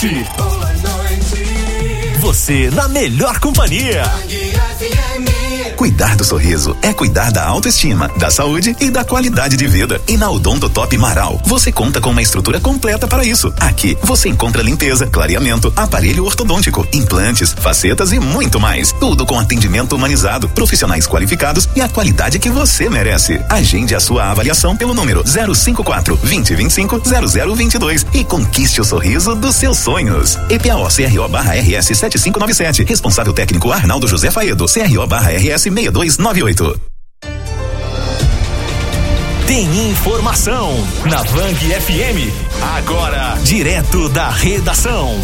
Boa noite. Você na melhor companhia. Cuidar do sorriso é cuidar da autoestima, da saúde e da qualidade de vida. E na Odontotop Marau, você conta com uma estrutura completa para isso. Aqui você encontra limpeza, clareamento, aparelho ortodôntico, implantes, facetas e muito mais. Tudo com atendimento humanizado, profissionais qualificados e a qualidade que você merece. Agende a sua avaliação pelo número 054-2025-0022 e conquiste o sorriso dos seus sonhos. EPAO-CRO/RS 7597. Responsável técnico Arnaldo José Faedo. CRO/RS 6298. Tem informação na Vang FM. Agora, direto da redação.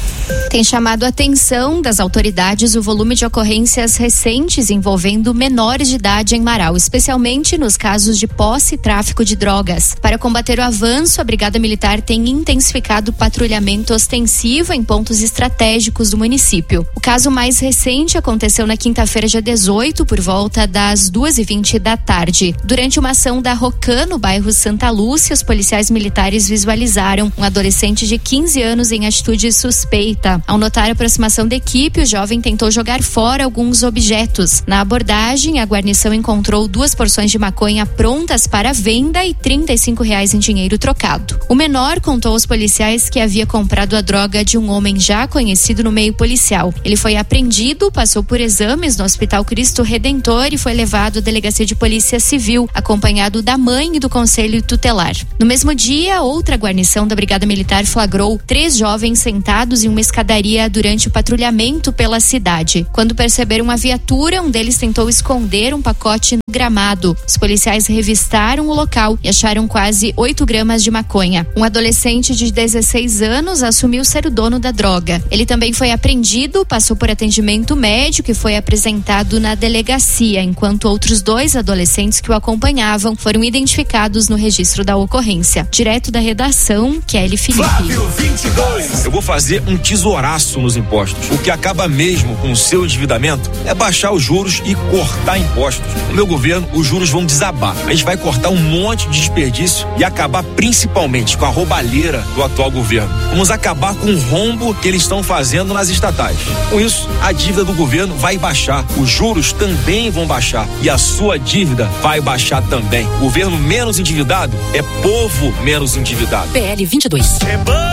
Tem chamado a atenção das autoridades o volume de ocorrências recentes envolvendo menores de idade em Marau, especialmente nos casos de posse e tráfico de drogas. Para combater o avanço, a Brigada Militar tem intensificado o patrulhamento ostensivo em pontos estratégicos do município. O caso mais recente aconteceu na quinta-feira, dia 18, por volta das 2h20 da tarde. Durante uma ação da Rocan, no bairro Santa Lúcia, os policiais militares visualizaram um adolescente de 15 anos em atitude suspeita. Ao notar a aproximação da equipe, o jovem tentou jogar fora alguns objetos. Na abordagem, a guarnição encontrou 2 porções de maconha prontas para venda e R$35 em dinheiro trocado. O menor contou aos policiais que havia comprado a droga de um homem já conhecido no meio policial. Ele foi apreendido, passou por exames no Hospital Cristo Redentor e foi levado à Delegacia de Polícia Civil, acompanhado da mãe e do Conselho Tutelar. No mesmo dia, outra guarnição da Brigada Militar flagrou 3 jovens sentados em uma escadaria durante o patrulhamento pela cidade. Quando perceberam a viatura, um deles tentou esconder um pacote no gramado. Os policiais revistaram o local e acharam quase 8 gramas de maconha. Um adolescente de 16 anos assumiu ser o dono da droga. Ele também foi apreendido, passou por atendimento médico e foi apresentado na delegacia, enquanto outros 2 adolescentes que o acompanhavam foram identificados no registro da ocorrência. Direto da redação, Kelly Felipe. Flávio 22. Eu vou fazer um tesouraço nos impostos. O que acaba mesmo com o seu endividamento é baixar os juros e cortar impostos. No meu governo, os juros vão desabar. A gente vai cortar um monte de desperdício e acabar principalmente com a roubalheira do atual governo. Vamos acabar com o rombo que eles estão fazendo nas estatais. Com isso, a dívida do governo vai baixar. Os juros também vão baixar e a sua dívida vai baixar também. Governo menos endividado é povo menos endividado. PL 22.